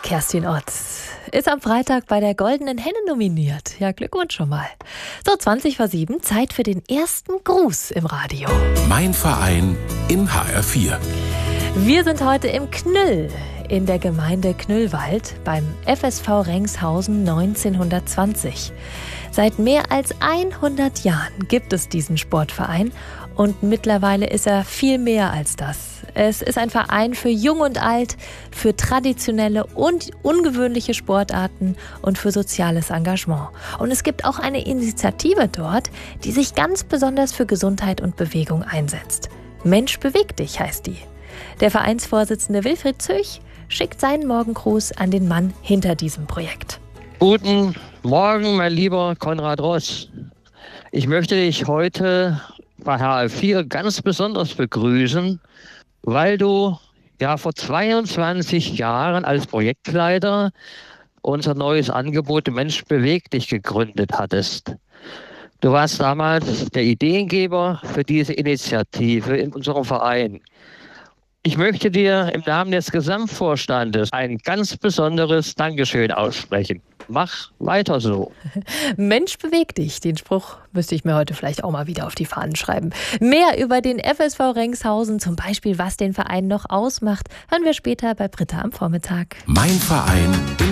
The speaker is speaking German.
Kerstin Ott ist am Freitag bei der Goldenen Henne nominiert. Ja, Glückwunsch schon mal. So, 20:07, Zeit für den ersten Gruß im Radio. Mein Verein im HR4. Wir sind heute im Knüll in der Gemeinde Knüllwald beim FSV Rengshausen 1920. Seit mehr als 100 Jahren gibt es diesen Sportverein und mittlerweile ist er viel mehr als das. Es ist ein Verein für Jung und Alt, für traditionelle und ungewöhnliche Sportarten und für soziales Engagement. Und es gibt auch eine Initiative dort, die sich ganz besonders für Gesundheit und Bewegung einsetzt. Mensch beweg dich heißt die. Der Vereinsvorsitzende Wilfried Züch schickt seinen Morgengruß an den Mann hinter diesem Projekt. Guten Morgen, mein lieber Konrad Ross. Ich möchte dich heute bei HR4 ganz besonders begrüßen, weil du ja vor 22 Jahren als Projektleiter unser neues Angebot Mensch beweg dich gegründet hattest. Du warst damals der Ideengeber für diese Initiative in unserem Verein. Ich möchte dir im Namen des Gesamtvorstandes ein ganz besonderes Dankeschön aussprechen. Mach weiter so. Mensch beweg dich. Den Spruch müsste ich mir heute vielleicht auch mal wieder auf die Fahnen schreiben. Mehr über den FSV Rengshausen, zum Beispiel was den Verein noch ausmacht, hören wir später bei Britta am Vormittag. Mein Verein